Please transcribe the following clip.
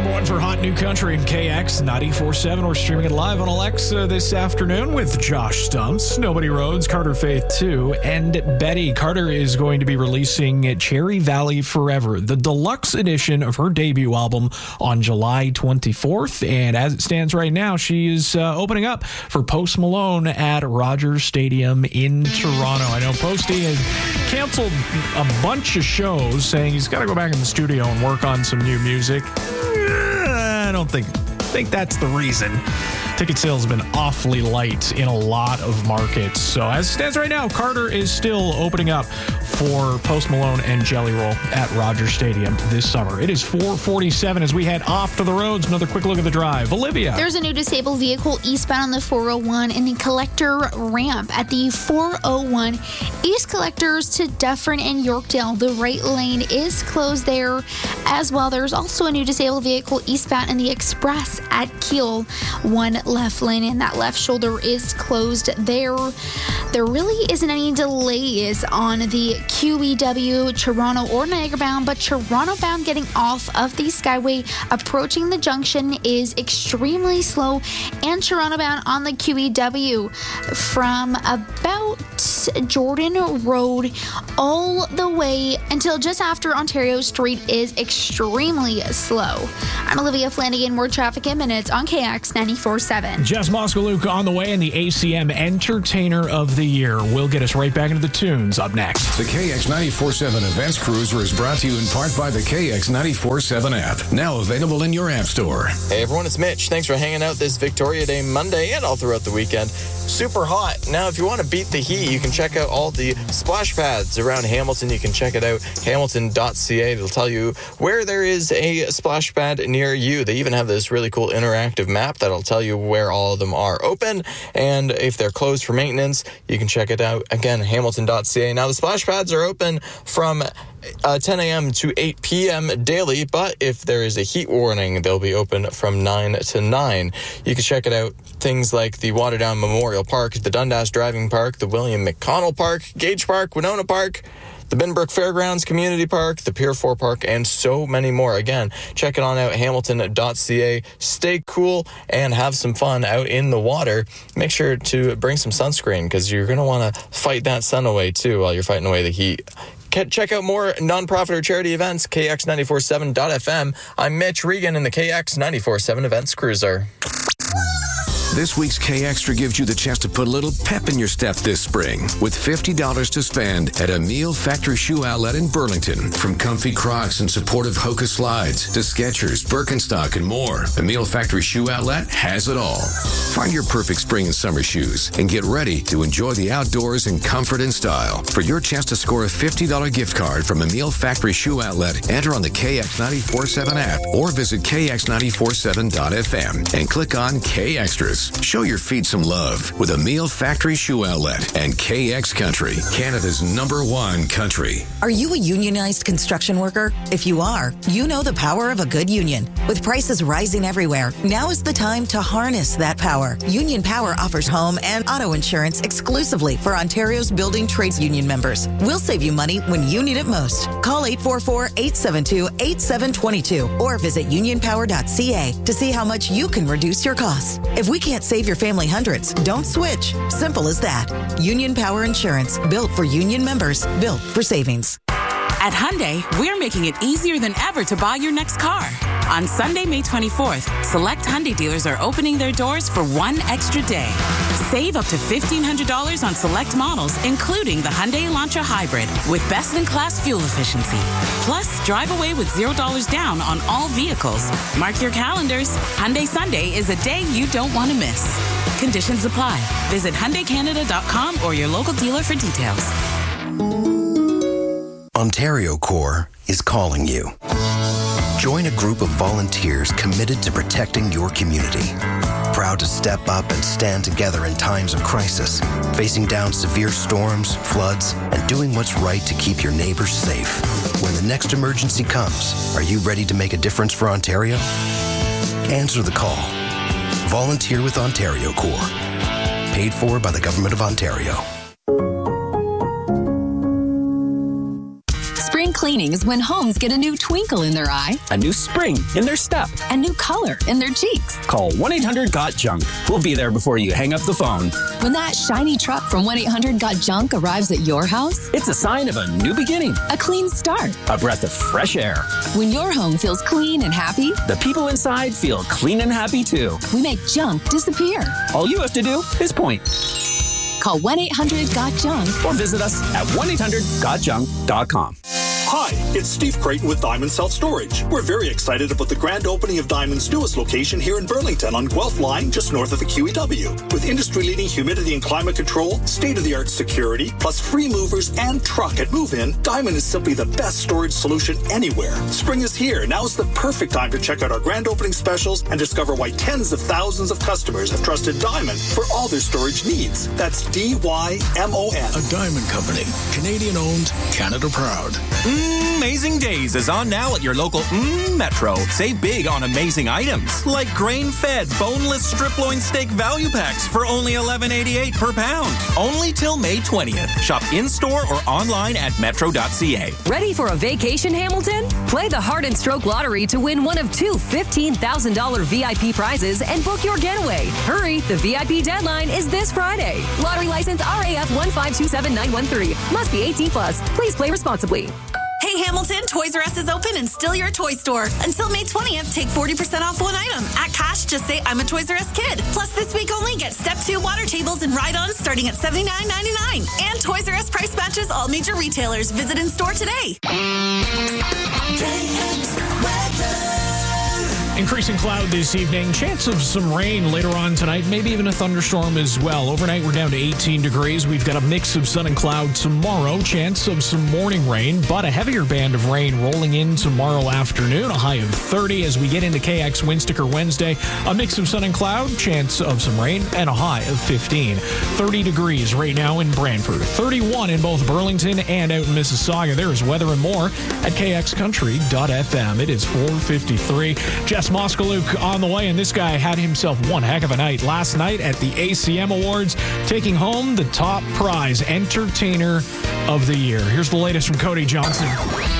Number one for Hot New Country in KX 94.7. We're streaming it live on Alexa this afternoon with Josh Stumps, Nobody Rhodes, Carter Faith 2, and Betty. Carter is going to be releasing Cherry Valley Forever, the deluxe edition of her debut album, on July 24th. And as it stands right now, she is opening up for Post Malone at Rogers Stadium in Toronto. I know Posty has canceled a bunch of shows, saying he's got to go back in the studio and work on some new music. I don't think that's the reason. Ticket sales have been awfully light in a lot of markets. So as it stands right now, Carter is still opening up for Post Malone and Jelly Roll at Rogers Stadium this summer. It is 4:47 as we head off to the roads. Another quick look at the drive. Olivia. There's a new disabled vehicle eastbound on the 401 in the collector ramp at the 401 East Collectors to Dufferin and Yorkdale. The right lane is closed there as well. There's also a new disabled vehicle eastbound in the Express at Keele. One left lane and that left shoulder is closed there. There really isn't any delays on the QEW Toronto or Niagara bound, but Toronto bound getting off of the Skyway approaching the junction is extremely slow, and Toronto bound on the QEW from about Jordan Road all the way until just after Ontario Street is extremely slow. I'm Olivia Flanagan. More traffic in minutes on KX 94.7. Jess Moskaluka on the way, and the ACM Entertainer of the Year will get us right back into the tunes up next. The KX 94.7 Events Cruiser is brought to you in part by the KX 94.7 app, now available in your app store. Hey everyone, it's Mitch. Thanks for hanging out this Victoria Day Monday and all throughout the weekend. Super hot. Now, if you want to beat the heat, you can check out all the splash pads around Hamilton. You can check it out, hamilton.ca. It'll tell you where there is a splash pad near you. They even have this really cool interactive map that'll tell you where all of them are open, and if they're closed for maintenance, you can check it out. Again, hamilton.ca. Now, the splash pads are open from 10 a.m. to 8 p.m. daily, but if there is a heat warning, they'll be open from 9 to 9. You can check it out. Things like the Waterdown Memorial Park, the Dundas Driving Park, the William McConnell Park, Gage Park, Winona Park, the Binbrook Fairgrounds Community Park, the Pier 4 Park, and so many more. Again, check it on out, hamilton.ca. Stay cool and have some fun out in the water. Make sure to bring some sunscreen, because you're going to want to fight that sun away, too, while you're fighting away the heat. Check out more nonprofit or charity events, kx947.fm. I'm Mitch Regan in the KX 94.7 Events Cruiser. This week's K Extra gives you the chance to put a little pep in your step this spring with $50 to spend at Emile Factory Shoe Outlet in Burlington. From comfy Crocs and supportive Hoka slides to Skechers, Birkenstock, and more, Emile Factory Shoe Outlet has it all. Find your perfect spring and summer shoes and get ready to enjoy the outdoors in comfort and style. For your chance to score a $50 gift card from Emile Factory Shoe Outlet, enter on the KX947 app or visit kx947.fm and click on K Extras. Show your feet some love with Emile Factory Shoe Outlet and KX Country, Canada's #1 country. Are you a unionized construction worker? If you are, you know the power of a good union. With prices rising everywhere, now is the time to harness that power. Union Power offers home and auto insurance exclusively for Ontario's building trades union members. We'll save you money when you need it most. Call 844-872-8722 or visit unionpower.ca to see how much you can reduce your costs. If we can't save your family hundreds, don't switch. Simple as that. Union Power Insurance, built for union members, built for savings. At Hyundai, we're making it easier than ever to buy your next car. On Sunday, May 24th, select Hyundai dealers are opening their doors for one extra day. Save up to $1,500 on select models, including the Hyundai Elantra Hybrid, with best-in-class fuel efficiency. Plus, drive away with $0 down on all vehicles. Mark your calendars. Hyundai Sunday is a day you don't want to miss. Conditions apply. Visit HyundaiCanada.com or your local dealer for details. Ontario Corps is calling you. Join a group of volunteers committed to protecting your community. Proud to step up and stand together in times of crisis, facing down severe storms, floods, and doing what's right to keep your neighbors safe. When the next emergency comes, are you ready to make a difference for Ontario? Answer the call. Volunteer with Ontario Corps. Paid for by the Government of Ontario. cleaning is when homes get a new twinkle in their eye, a new spring in their step, a new color in their cheeks. Call 1-800-GOT-JUNK. We'll be there before you hang up the phone. When that shiny truck from 1-800-GOT-JUNK arrives at your house, it's a sign of a new beginning, a clean start, a breath of fresh air. When your home feels clean and happy, the people inside feel clean and happy too. We make junk disappear. All you have to do is point. Call 1-800-GOT-JUNK or visit us at 1-800-GOTJUNK.com. Hi, it's Steve Creighton with Diamond Self-Storage. We're very excited about the grand opening of Diamond's newest location here in Burlington on Guelph Line, just north of the QEW. With industry-leading humidity and climate control, state-of-the-art security, plus free movers and truck at move-in, Diamond is simply the best storage solution anywhere. Spring is here. Now is the perfect time to check out our grand opening specials and discover why tens of thousands of customers have trusted Diamond for all their storage needs. That's DYMON. A Diamond Company. Canadian-owned, Canada-proud. Amazing Days is on now at your local Metro. Save big on amazing items like grain-fed boneless strip loin steak value packs for only $11.88 per pound. Only till May 20th. Shop in-store or online at metro.ca. Ready for a vacation, Hamilton? Play the Heart and Stroke Lottery to win one of 2 $15,000 VIP prizes and book your getaway. Hurry, the VIP deadline is this Friday. Lottery license RAF 1527913. Must be 18 plus. Please play responsibly. Hey Hamilton, Toys R Us is open and still your toy store. Until May 20th, take 40% off one item. At cash, just say I'm a Toys R Us kid. Plus this week only, get Step 2 water tables and ride-ons starting at $79.99. And Toys R Us price matches all major retailers. Visit in store today. Increasing cloud this evening. Chance of some rain later on tonight. Maybe even a thunderstorm as well. Overnight, we're down to 18 degrees. We've got a mix of sun and cloud tomorrow. Chance of some morning rain, but a heavier band of rain rolling in tomorrow afternoon. A high of 30 as we get into KX Windsticker Wednesday. A mix of sun and cloud. Chance of some rain and a high of 15. 30 degrees right now in Brantford. 31 in both Burlington and out in Mississauga. There is weather and more at kxcountry.fm. It is 4:53. Jess Moskaluk on the way, and this guy had himself one heck of a night last night at the ACM Awards, taking home the top prize, Entertainer of the Year. Here's the latest from Cody Johnson.